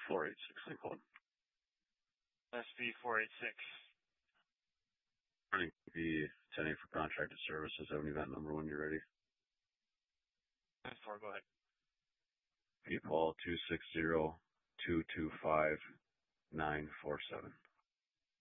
SV486, code. SV486. Running V10A for contracted services. I have an event number when you're ready. 10-4, go ahead. People 260-225-947.